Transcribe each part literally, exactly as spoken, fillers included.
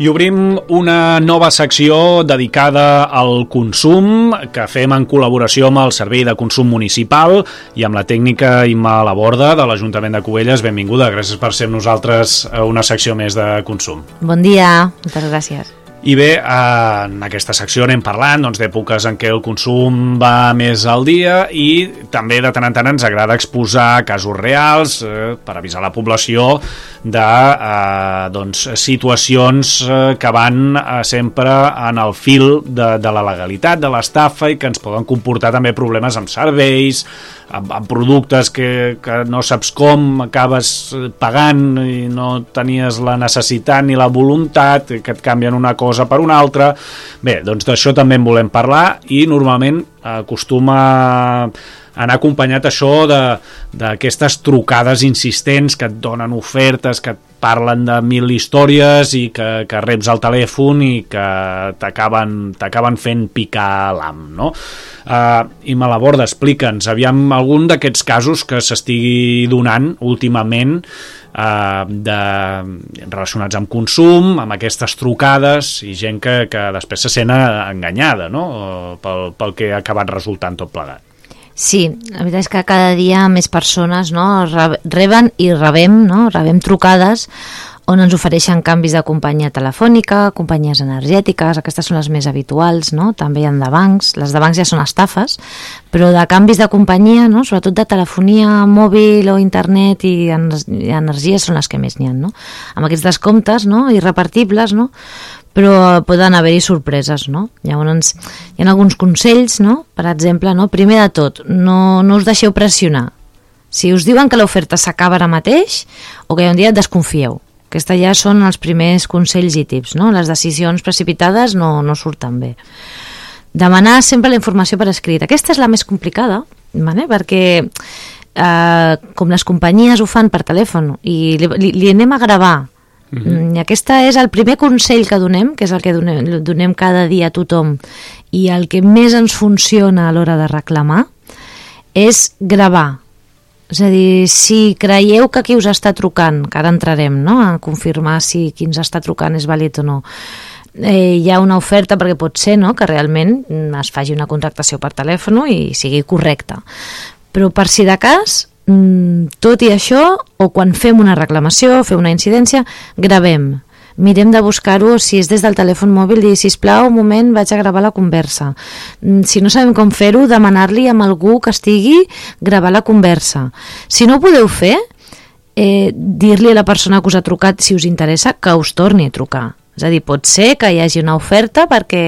I obrim una nova secció dedicada al consum que fem en col·laboració amb el Servei de Consum Municipal i amb la tècnica Imma Laborda de l'Ajuntament de Cubelles. Benvinguda, gràcies per ser amb nosaltres a una secció més de consum. Bon dia, moltes gràcies. I bé, en aquesta secció anem parlant doncs, d'èpoques en què el consum va més al dia i també de tant en tant ens agrada exposar casos reals eh, per avisar la població de eh, doncs, situacions eh, que van eh, sempre en el fil de, de la legalitat, de l'estafa i que ens poden comportar també problemes amb serveis, amb, amb productes que, que no saps com acabes pagant i no tenies la necessitat ni la voluntat, que et canvien una cosa per una altra. Bé, doncs d'això també en volem parlar i normalment acostuma anar acompanyat això d'aquestes trucades insistents que et donen ofertes, que et parlen de mil històries i que, que reps al telèfon i que t'acaben t'acaben fent picar l'ham, no? Uh, Imma Laborda, explica'ns, aviam algun d'aquests casos que s'estigui donant últimament uh, de, relacionats amb consum, amb aquestes trucades i gent que, que després se sent enganyada, no? Pel, pel que ha acabat resultant tot plegat. Sí, la veritat és que cada dia més persones, no, reben i rebem, no, rebem trucades on ens ofereixen canvis de companyia telefònica, companyies energètiques, aquestes són les més habituals, no? També hi ha de bancs, les de bancs ja són estafes, però de canvis de companyia, no? Sobretot de telefonia mòbil o internet i, i energia són les que més n'hi ha, no? Amb aquests descomptes, no? Irrepartibles, no? Però poden haver-hi sorpreses, no? Llavors hi ha alguns consells, no? Per exemple, no? Primer de tot, no, no us deixeu pressionar. Si us diuen que l'oferta s'acaba ara mateix o que hi ha un dia, desconfieu. Aquests ja són els primers consells i tips, no? Les decisions precipitades no, no surten bé. Demanar sempre la informació per escrit. Aquesta és la més complicada, vale? Perquè eh, com les companyies ho fan per telèfon i li, li, li anem a gravar. Uh-huh. I aquest és el primer consell que donem, que és el que donem, donem cada dia a tothom i el que més ens funciona a l'hora de reclamar és gravar. És a dir, si creieu que qui us està trucant, que ara entrarem, no?, a confirmar si qui ens està trucant és vàlid o no, eh, hi ha una oferta, perquè pot ser, no?, que realment es faci una contractació per telèfon i sigui correcta. Però per si de cas, tot i això, o quan fem una reclamació, fem una incidència, gravem. Mirem de buscar-ho, si és des del telèfon mòbil, dir, sisplau, un moment, vaig a gravar la conversa. Si no sabem com fer-ho, demanar-li a algú que estigui gravar la conversa. Si no ho podeu fer, eh, dir-li a la persona que us ha trucat, si us interessa, que us torni a trucar. És a dir, pot ser que hi hagi una oferta perquè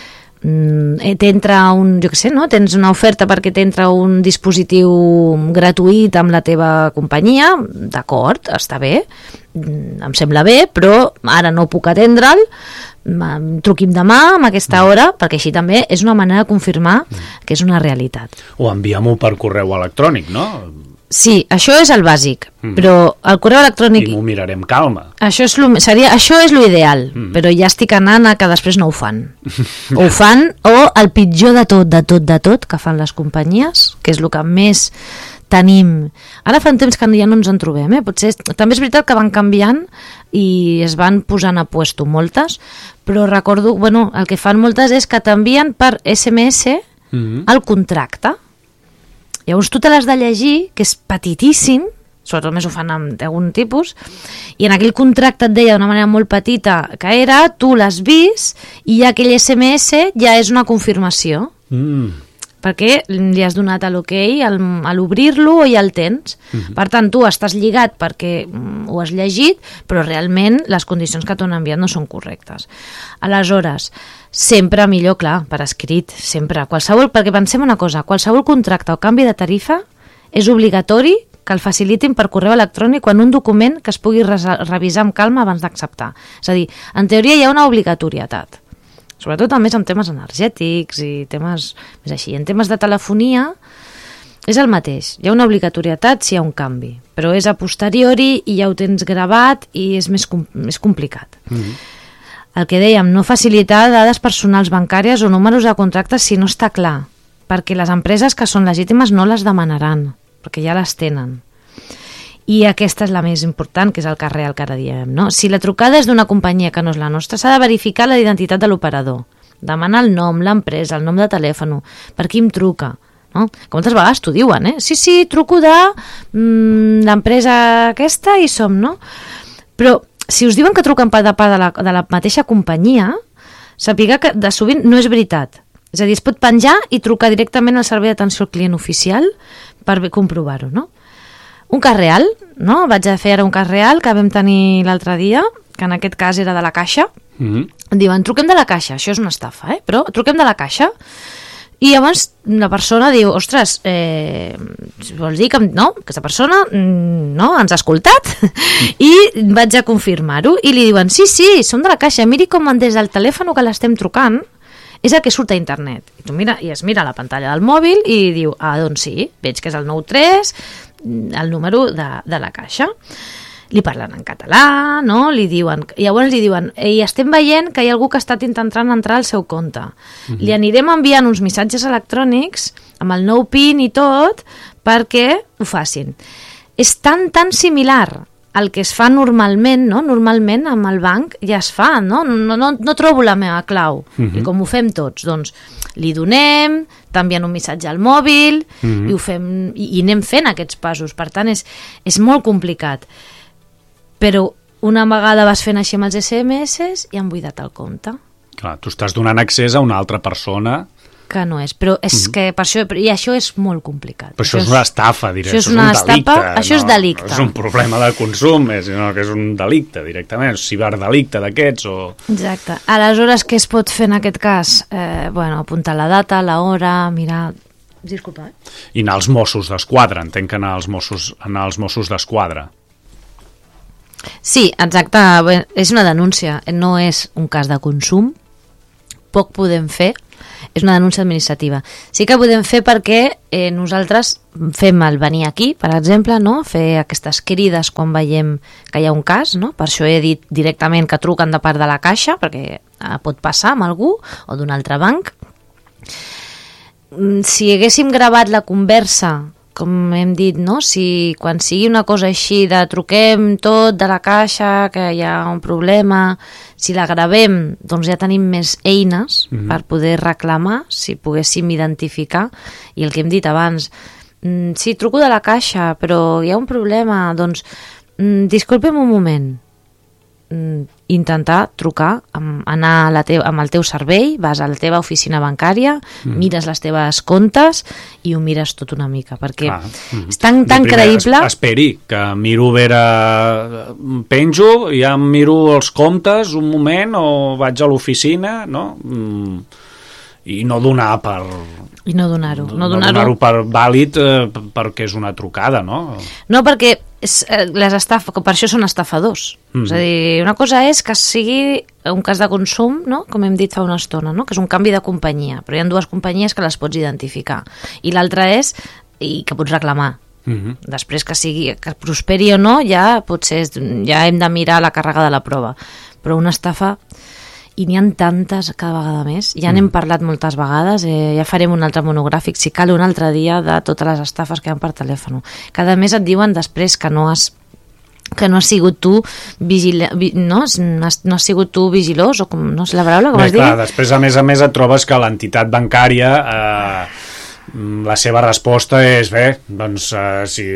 t'entra un, jo què sé, no? Tens una oferta perquè t'entra un dispositiu gratuït amb la teva companyia, d'acord, està bé, em sembla bé, però ara no puc atendre'l, truqui'm demà a aquesta hora, perquè així també és una manera de confirmar que és una realitat. O enviem-ho per correu electrònic, no? Sí, això és el bàsic, mm. però el correu electrònic... I m'ho mirarem calma. Això és lo, seria, això és lo ideal, mm. però ja estic anant a que després no ho fan. O ho fan, o el pitjor de tot, de tot, de tot, que fan les companyies, que és el que més tenim. Ara fa un temps que ja no ens en trobem, eh? Potser, també és veritat que van canviant i es van posant a puesto moltes, però recordo, bueno, el que fan moltes és que t'envien per esse eme esse mm. el contracte. Llavors tu te l'has de llegir, que és petitíssim, sobretot més ho fan amb d'algun tipus, i en aquell contracte et deia d'una manera molt petita que era, tu l'has vist, i ja aquell esse eme esse ja és una confirmació. Mm. Perquè li has donat a l'ok al, a l'obrir-lo o ja el tens. Mm-hmm. Per tant, tu estàs lligat perquè ho has llegit, però realment les condicions que t'han enviat no són correctes. Aleshores, sempre millor, clar, per escrit, sempre. Qualsevol, perquè pensem una cosa, qualsevol contracte o canvi de tarifa és obligatori que el facilitin per correu electrònic quan un document que es pugui revisar amb calma abans d'acceptar. És a dir, en teoria hi ha una obligatorietat. Sobretot també en temes energètics i temes més així. En temes de telefonia és el mateix. Hi ha una obligatorietat si hi ha un canvi, però és a posteriori i ja ho tens gravat i és més, com, més complicat. Mm-hmm. El que dèiem, no facilitar dades personals bancàries o números de contractes si no està clar, perquè les empreses que són legítimes no les demanaran, perquè ja les tenen. I aquesta és la més important, que és el cas real que ara diem, no? Si la trucada és d'una companyia que no és la nostra, s'ha de verificar la identitat de l'operador, demanar el nom, l'empresa, el nom de telèfon, per qui em truca, no? Que moltes vegades t'ho diuen, eh? Sí, sí, truco de mm, l'empresa aquesta i som, no? Però si us diuen que truquen de part de la, de la mateixa companyia, sàpiga que de sovint no és veritat. És a dir, es pot penjar i trucar directament al servei d'atenció al client oficial per comprovar-ho, no? Un cas real, no? Vaig a fer ara un cas real que vam tenir l'altre dia, que en aquest cas era de la Caixa. Mm-hmm. Diuen, truquem de la Caixa, això és una estafa, eh? Però truquem de la Caixa. I llavors la persona diu, ostres, eh, vols dir que no, que aquesta persona no, ens ha escoltat? I vaig a confirmar-ho i li diuen, sí, sí, som de la Caixa, miri com des del telèfon que l'estem trucant és el que surt a internet. I tu mira, i es mira a la pantalla del mòbil i diu, ah, doncs sí, veig que és el nou tres, el número de, de la Caixa. Li parlen en català, no? Li diuen, i llavors li diuen, i estem veient que hi ha algú que ha estat intentant entrar al seu compte. Mm-hmm. Li anirem enviant uns missatges electrònics amb el nou PIN i tot perquè ho facin. És tan, tan similar el que es fa normalment, no? Normalment amb el banc ja es fa, no? No, no, no trobo la meva clau. Mm-hmm. I com ho fem tots? Doncs li donem, t'envien un missatge al mòbil, mm-hmm. i ho fem, i, i anem fent aquests passos. Per tant, és, és molt complicat. Però una vegada vas fent així amb els ese eme esse i han buidat el compte. Clar, tu estàs donant accés a una altra persona que no és, però és mm-hmm. que per això, i això és molt complicat. Però això, això és una estafa, diré, això és, una això és un delicte. Estafa, això no, és delicte. No és un problema de consum, és, sinó que és un delicte directament, és ciberdelicte d'aquests o... Exacte. Aleshores, què es pot fer en aquest cas? Eh, bueno, apuntar la data, l'hora, mirar... Disculpa, eh? I anar als Mossos d'Esquadra, entenc que anar als Mossos, anar als Mossos d'Esquadra. Sí, exacte, és una denúncia, no és un cas de consum, poc podem fer, és una denúncia administrativa. Sí que podem fer perquè eh, nosaltres fem el venir aquí, per exemple, no? Fer aquestes crides quan veiem que hi ha un cas, no? Per això he dit directament que truquen de part de la Caixa, perquè eh, pot passar amb algú o d'un altre banc. Si haguéssim gravat la conversa, com hem dit, no? Si quan sigui una cosa així de truquem tot de la Caixa, que hi ha un problema, si la gravem, doncs ja tenim més eines mm-hmm. per poder reclamar, si poguéssim identificar, i el que hem dit abans, mm, sí, truco de la Caixa, però hi ha un problema, doncs mm, disculpem un moment, mm, intentar trucar, amb, anar a la teva, amb el teu servei, vas a la teva oficina bancària, mm. mires les teves comptes i ho mires tot una mica, perquè ah, mm. és tan, tan primer, creïble... Es, esperi, que miro vera... penjo, ja em miro els comptes un moment o vaig a l'oficina, no? Mm, i no donar per... I no donar-ho. No, no donar-ho donar per vàlid eh, perquè és una trucada, no? No, perquè és, les estaf... per això són estafadors. Mm. És a dir, una cosa és que sigui un cas de consum, no? Com hem dit fa una estona, no? Que és un canvi de companyia, però hi ha dues companyies que les pots identificar. I l'altra és i que pots reclamar. Mm-hmm. Després que sigui que prosperi o no, ja potser és, ja hem de mirar la càrrega de la prova. Però una estafa... i n'hi ha tantes cada vegada més, ja n'hem mm. parlat moltes vegades, eh, ja farem un altre monogràfic, si cal un altre dia, de totes les estafes que hi ha per telèfon. Cada mes et diuen després que no has que no has sigut tu vigila, vi, no? no, has, no has sigut tu vigilós, o com, no sé la paraula, com Bé, has clar, dit? Després, a més a més, et trobes que l'entitat bancària eh, la seva resposta és, bé, doncs eh, si...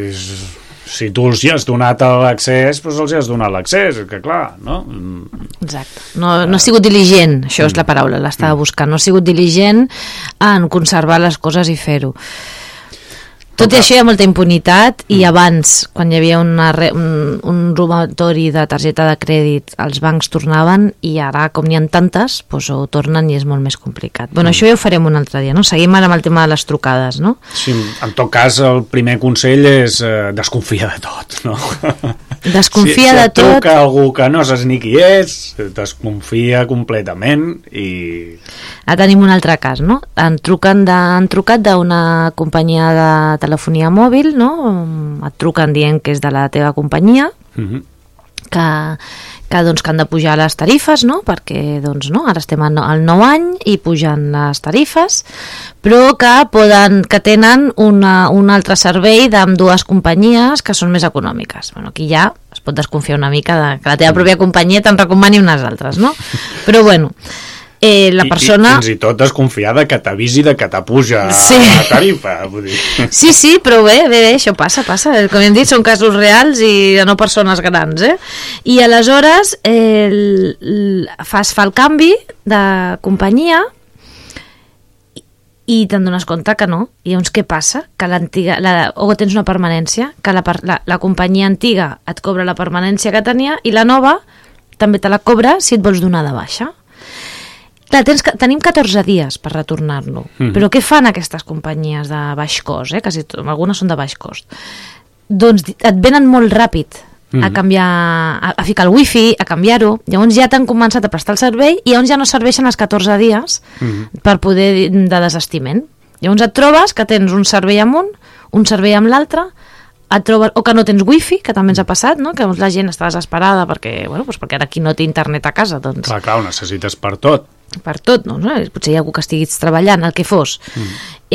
si tu els hi has donat l'accés, doncs els hi has donat l'accés, que clar, no? Exacte. No, no ha sigut diligent, això és la paraula, l'estava buscant, no ha sigut diligent en conservar les coses i fer-ho. Tot i això hi ha molta impunitat i abans, quan hi havia una re, un, un robatori de targeta de crèdit, els bancs tornaven i ara, com n'hi ha tantes, doncs ho tornen i és molt més complicat. Bueno, mm. això ja ho farem un altre dia, no? Seguim ara amb el tema de les trucades, no? Sí, en tot cas, el primer consell és eh, desconfiar de tot, no? Desconfia si, si de tot... Si truca algú que no saps ni qui és, desconfia completament i... Ara tenim un altre cas, no? Han, truquen de, han trucat d'una companyia de telefonia mòbil, no? Et truquen dient que és de la teva companyia, mm-hmm. que, que, doncs, que han de pujar les tarifes, no? Perquè doncs, no? Ara estem al, al nou any i pujan les tarifes, però que, poden, que tenen una, un altre servei d'amb dues companyies que són més econòmiques. Bueno, aquí ja es pot desconfiar una mica de que la teva pròpia companyia te'n recomani unes altres, no? Però bueno, eh, la persona... I, i fins i tot desconfiada que t'avisi de que t'apuja sí. la tarifa. Vull dir. Sí, sí, però bé, bé, bé, això passa, passa. Com hem dit, són casos reals i no persones grans, eh? I aleshores eh, el, el, fas fa el canvi de companyia i te'n dones compte que no. I llavors què passa? Que l'antiga, la, o tens una permanència, que la, la, la companyia antiga et cobra la permanència que tenia i la nova també te la cobra si et vols donar de baixa. Clar, tens, tenim catorze dies per retornar-lo. Mm-hmm. Però què fan aquestes companyies de baix cost? Eh? Quasi, algunes són de baix cost. Doncs et venen molt ràpid a canviar, a, a ficar el wifi, a canviar-ho. Llavors ja t'han començat a prestar el servei i llavors ja no serveixen els catorze dies mm-hmm. per poder de desestiment. Llavors et trobes que tens un servei amb un, un servei amb l'altre, et trobes, o que no tens wifi, que també ens ha passat, no? Que la gent està desesperada perquè, bueno, doncs perquè ara aquí no té internet a casa. Doncs... Clar, clar, ho necessites per tot. Per tot, no? Potser hi ha algú que estiguis treballant, el que fos. Mm.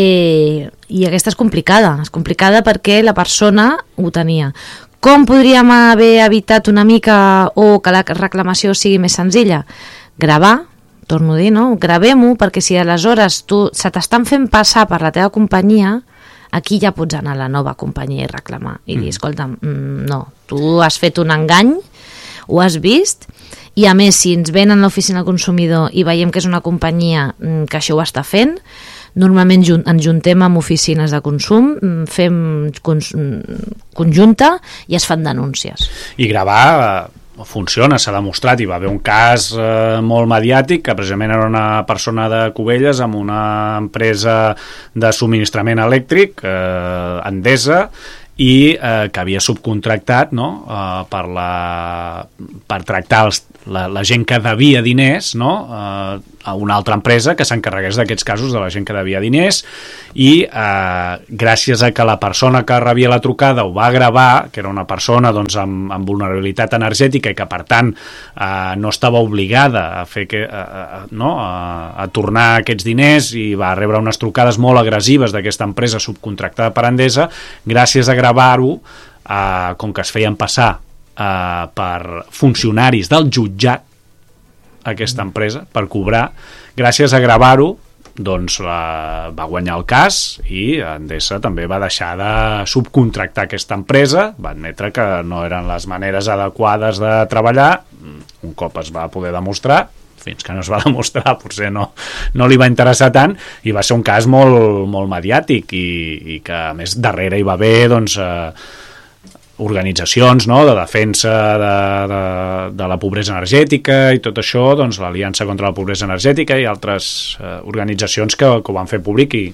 Eh, I aquesta és complicada. És complicada perquè la persona ho tenia. Com podríem haver evitat una mica o que la reclamació sigui més senzilla? Gravar, torno a dir, no? Gravem-ho, perquè si aleshores tu, se t'estan fent passar per la teva companyia, aquí ja pots anar a la nova companyia i reclamar. I dir, escolta, mm, no, tu has fet un engany, ho has vist, i a més, si ens venen a l'oficina del consumidor i veiem que és una companyia que això ho està fent, normalment ens juntem amb oficines de consum, fem cons conjunta i es fan denúncies. I gravar eh, funciona, s'ha demostrat. Hi va haver un cas eh, molt mediàtic que precisament era una persona de Cubelles amb una empresa de subministrament elèctric, eh, Endesa, i eh, que havia subcontractat, no? eh, per, la, per tractar els, la, la gent que devia diners, no? eh, a una altra empresa que s'encarregués d'aquests casos de la gent que devia diners, i eh, gràcies a que la persona que rebia la trucada ho va gravar, que era una persona doncs, amb, amb vulnerabilitat energètica i que per tant eh, no estava obligada a fer que, eh, no? a, a tornar aquests diners, i va rebre unes trucades molt agressives d'aquesta empresa subcontractada per Endesa, gràcies a gravar-ho, eh, com que es feien passar eh, per funcionaris del jutjat, aquesta empresa, per cobrar, gràcies a gravar-ho, doncs la, va guanyar el cas, i Endesa també va deixar de subcontractar aquesta empresa, va admetre que no eren les maneres adequades de treballar. Un cop es va poder demostrar, fins que no es va demostrar potser no, no li va interessar tant, i va ser un cas molt, molt mediàtic, i, i que a més darrere hi va haver doncs, eh, organitzacions, no? De defensa de, de, de la pobresa energètica i tot això, doncs l'Aliança contra la Pobresa Energètica i altres eh, organitzacions que, que ho van fer públic, i,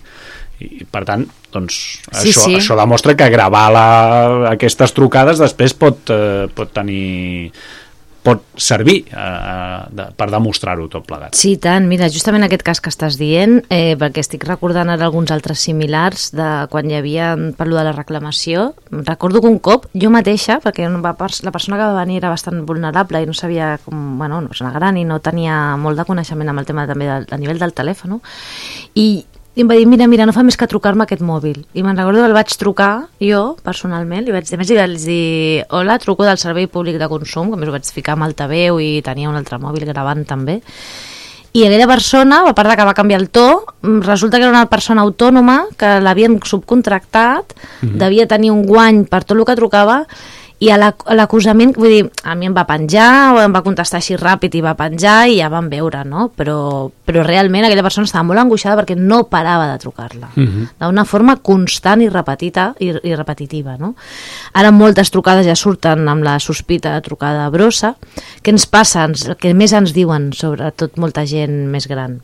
i per tant doncs, sí, això, sí. això demostra que gravar la, aquestes trucades després pot, eh, pot tenir pot servir eh, de, per demostrar-ho tot plegat. Sí, tant. Mira, justament aquest cas que estàs dient, eh, perquè estic recordant ara alguns altres similars de quan hi havia per lo de la reclamació. Recordo que un cop, jo mateixa, perquè la persona que va venir era bastant vulnerable i no sabia com, bueno, no era gran i no tenia molt de coneixement amb el tema també del, a nivell del telèfon, i i em va dir, mira, mira, no fa més que trucar-me aquest mòbil. I me'n recordo que el vaig trucar jo, personalment, i vaig dir, i vaig dir, hola, truco del Servei Públic de Consum, que a més ho vaig ficar amb altaveu i tenia un altre mòbil gravant també. I aquella persona, a part de que va canviar el to, resulta que era una persona autònoma que l'havien subcontractat, mm-hmm. devia tenir un guany per tot el que trucava, i a l'acusament, vull dir, a mi em va penjar, o em va contestar així ràpid i va penjar, i ja vam veure, no? Però, però realment aquella persona estava molt angoixada perquè no parava de trucar-la, uh-huh. d'una forma constant i repetita i, i repetitiva, no? Ara moltes trucades ja surten amb la sospita de trucada brossa. Què ens passa? El que més ens diuen, sobretot molta gent més gran,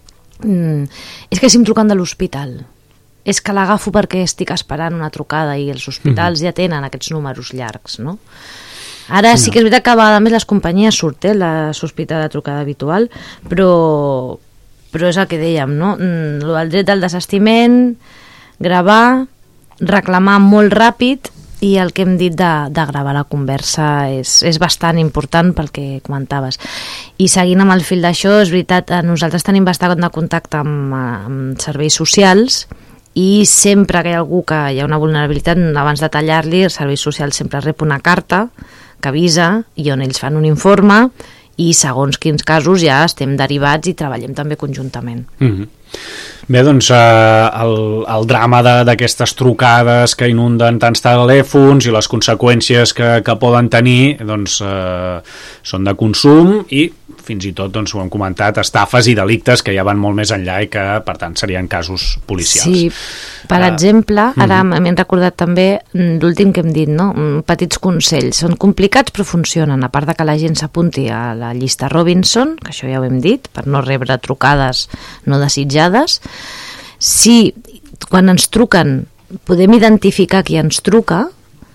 mm, és que si em truquen de l'hospital, és que l'agafo perquè estic esperant una trucada i els hospitals mm-hmm. ja tenen aquests números llargs, no? Ara sí, sí que és veritat que a vegades més les companyies surt, eh, la sospita de trucada habitual, però, però és el que dèiem, no? El dret al desestiment, gravar, reclamar molt ràpid i el que hem dit de, de gravar la conversa és, és bastant important pel que comentaves. I seguint amb el fil d'això, és veritat, nosaltres tenim bastant de contacte amb, amb serveis socials i sempre que hi ha algú que hi ha una vulnerabilitat, abans de tallar-li, els serveis socials sempre rep una carta que avisa i on ells fan un informe i segons quins casos ja estem derivats i treballem també conjuntament. Mm-hmm. Bé, doncs eh, el, el drama d'aquestes trucades que inunden tants telèfons i les conseqüències que, que poden tenir doncs, eh, són de consum i fins i tot, doncs, ho hem comentat, estafes i delictes que ja van molt més enllà i que, per tant, serien casos policials. Sí, per uh, exemple, ara uh-huh. m'he recordat també l'últim que hem dit, no? Petits consells. Són complicats però funcionen, a part de que la gent s'apunti a la llista Robinson, que això ja ho hem dit, per no rebre trucades no desitjades. Si quan ens truquen podem identificar qui ens truca,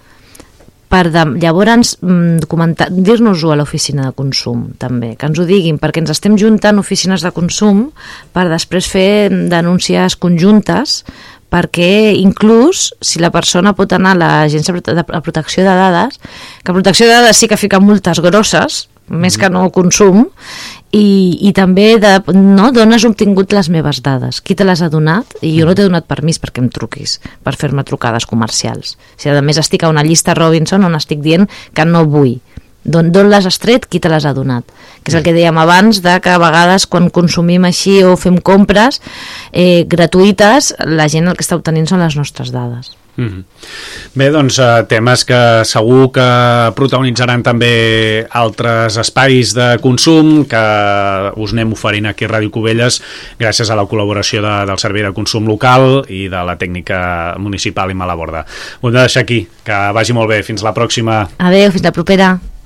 per de, llavors dir-nos-ho a l'oficina de consum també, que ens ho diguin, perquè ens estem juntant oficines de consum per després fer denúncies conjuntes, perquè inclús si la persona pot anar a l'agència de protecció de dades, que protecció de dades sí que fica multes grosses, més que no consum, i, i també de, no, d'on has obtingut les meves dades, qui te les ha donat, i jo no t'he donat permís perquè em truquis per fer-me trucades comercials. O sigui, a més estic a una llista Robinson on estic dient que no vull. D'on les has tret, qui te les ha donat, que és el que dèiem abans, de que a vegades quan consumim així o fem compres eh, gratuïtes, la gent el que està obtenint són les nostres dades. Mm-hmm. Bé, doncs eh, temes que segur que protagonitzaran també altres espais de consum que us anem oferint aquí a Ràdio Cubelles gràcies a la col·laboració de, del Servei de Consum Local i de la tècnica municipal i Malaborda. Ho hem de deixar aquí, que vagi molt bé, fins la pròxima. Adéu, fins la propera.